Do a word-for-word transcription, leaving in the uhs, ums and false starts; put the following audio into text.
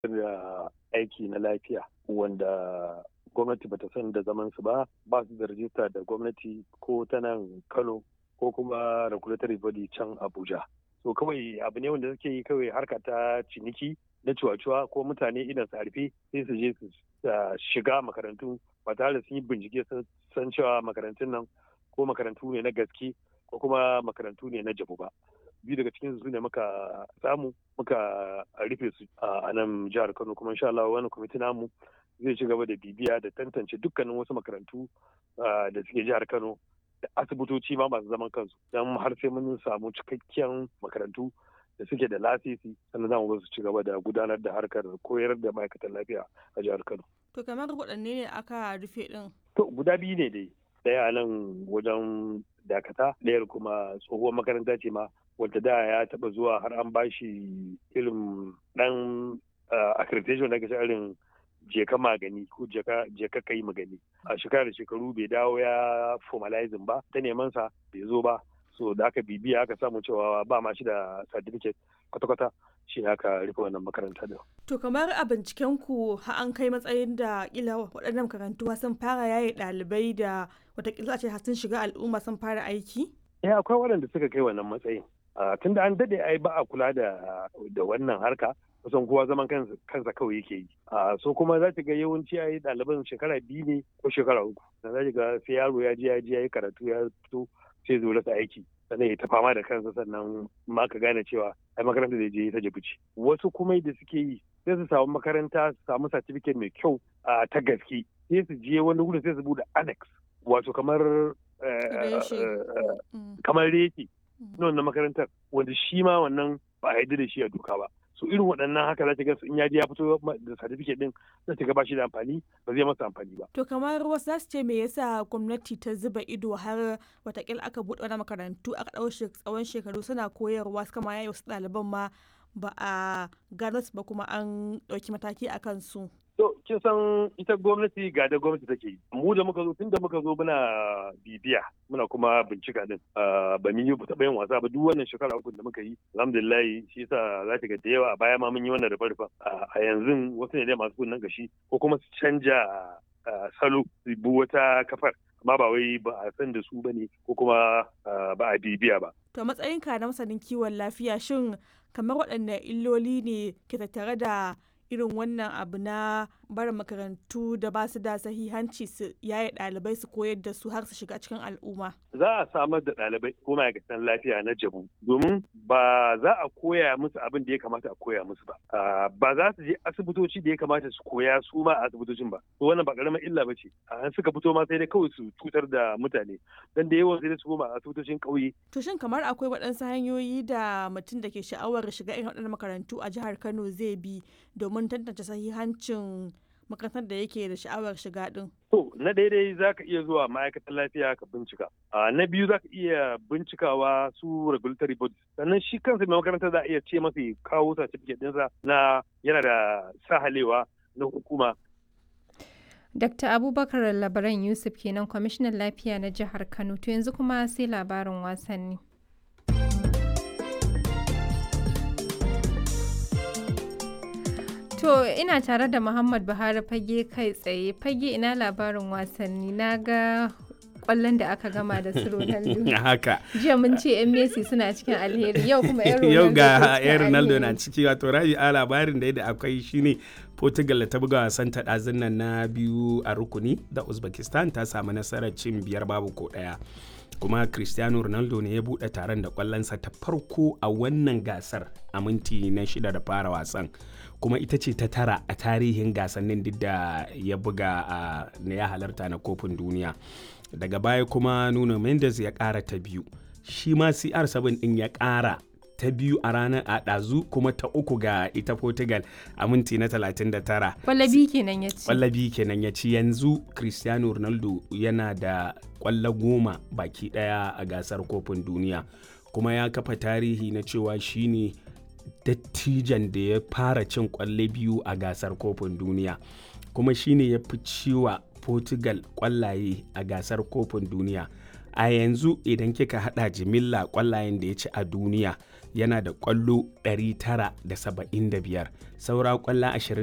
da aiki na lafiya wanda gwamnati bata san da zaman su ba ba su da rajista da gwamnati ko ta nan Kano ko kuma regulatory body can Abuja. So kawai abu ne wanda suke yi kawai harka ta ciniki na cuwa-cuwa ko mutane idan su harfe sai su je su shiga makarantu ba tare da sun yi bincike sun san cewa makarantun nan ko makarantu ne na gaske ko kuma makarantu ne na jabu ba. Biyu daga cikin su ne muka samu muka rufe su a nan jihar Kano, kuma insha Allah wannan kwamiti namu zai ci gaba da bibiya da tantance dukkanin wasu makarantu da suke jihar Kano da asibitoci ma masu zaman kansu don har sai mun samu cikakken makarantu da suke da lasisi sannan za mu su ci gaba da gudanar da harkar koyar da ma'aikatan lafiya a jihar Kano. To kamar waɗanne ne aka rufe ɗin? To guda biyu ne dai. Ɗaya nan wajen dakata, ɗayar kuma tsohuwar makaranta ce ma wadda da ya taɓa zuwa har an ba shi irin ɗan accreditation da ake irin jeka magani ko jeka kai magani. A shekara da shekaru bai dawo ya formalizing ba, ta neman sa bai zo ba. So da aka bibiya aka samu cewa ba ma shi da certificate kwata-kwata, shi aka rufe wannan makaranta da. To kamar a binciken ku har an kai matsayin da kila waɗannan makarantu sun fara yaye ɗalibai da watakila ce sun shiga al'umma sun fara aiki? Eh akwai waɗanda suka kai wannan matsayin. Tun da an daɗe ai ba a kula da da wannan harka kusan kowa zaman kansa kawai yake yi. So kuma za ta ga yawanci ai ɗaliban shekara biyu ne ko shekara uku. Za ta ga sai yaro ya je ya je ya yi karatu ya fito sai zo rasa aiki. Sannan ya ta fama da kansa sannan ma ka gane cewa ai makaranta da je ta jibuci. Wasu kuma da suke yi sai su samu makaranta su samu certificate mai kyau ta gaske sai su je wani wuri sai su bude annex wato kamar kamar reki na wannan makarantar wanda shi ma wannan ba a yarda da shi a doka ba. So irin waɗannan haka za ta ga in ya je ya fito da certificate din za ta ga ba shi da amfani ba zai masa amfani ba. To kamar wasu za su ce me yasa gwamnati ta zuba ido har watakila aka buɗe wani makarantu aka ɗau tsawon shekaru suna koyarwa suka ma yayi wasu ɗaliban ma ba a gano su ba kuma an ɗauki mataki a kansu. To kin san ita gwamnati ga da gwamnati take yi. Mu da muka zo tun da muka zo muna bibiya muna kuma bincika din. Ba mun yi taɓa yin wasa ba duk wannan shekara uku da muka yi. Alhamdulillah shi yasa za ta ga da yawa a baya ma mun yi wannan rufa-rufa. A yanzu wasu ne dai masu kunnen gashi ko kuma su canja salo su bi wata kafar. Amma ba wai ba a san da su ba ne ko kuma ba a bibiya ba. To matsayinka na masanin kiwon lafiya shin kamar waɗanne illoli ne ke tattare da irin wannan abu na barin makarantu da ba su da sahihanci su yaye ɗalibai su koyar da su har su shiga cikin al'umma? Za a samar da ɗalibai ko ma'aikatan lafiya na jabu domin ba za a koya musu abin da ya kamata a koya musu ba. Ba za su je asibitoci da ya kamata su koya su ma a asibitocin ba. To wannan ba ƙaramar illa ba ce. An suka fito ma sai dai kawai su cutar da mutane. Dan da yawan sai dai su koma a asibitocin ƙauye. To shin kamar akwai waɗansu hanyoyi da mutum da ke sha'awar shiga irin waɗannan makarantu a jihar Kano zai bi domin tantance sahihancin makarantar da yake da sha'awar shiga din? To, na daidai za ka iya zuwa ma'aikatan lafiya ka bincika. Na biyu za ka iya bincikawa su regulatory bodies. Sannan shi kansa mai makaranta za a iya ce masa kawo certificate ɗinsa na yana da sahalewa na hukuma. Dakta Abubakar Labaran Yusuf kenan kwamishinan lafiya na jihar Kano. To yanzu kuma sai labarin wasanni. To ina tare da Muhammad Buhari fage kai tsaye. Fage ina labarin wasanni na ga kwallon da aka gama da su Ronaldo. Haka. Jiya mun ce yan Messi suna cikin alheri yau kuma yan Ronaldo. Yau ga yan Ronaldo na ciki wato rabi a labarin da yadda akwai shine Portugal ta buga wasan ta ɗazun nan na biyu a rukuni da Uzbekistan ta samu nasarar cin biyar babu ko ɗaya. Kuma Cristiano Ronaldo ne ya buɗe taron da kwallonsa ta farko a wannan gasar a minti na shida da fara wasan. Kuma ita ce ta tara a tarihin gasannin duk da ya buga a na ya halarta na kofin duniya. Daga baya kuma Nuno Mendes ya ƙara ta biyu. Shi ma C R seven ɗin ya ƙara ta biyu a ranar a ɗazu kuma ta uku ga ita Portugal a minti na talatin da tara. Kwallabi kenan ya ci. Kwallabi kenan ya ci yanzu Cristiano Ronaldo yana da kwallo goma baki ɗaya a gasar kofin duniya. Kuma ya kafa tarihi na cewa shine dattijan da ya fara cin kwalle biyu a gasar kofin duniya. Kuma shine ya fi ciwa Portugal kwallaye a gasar kofin duniya. A yanzu idan kika hada jimilla kwallayen da ya ci a duniya yana da ƙwallo ɗari tara da saba'in da biyar, saura ƙwallo ashirin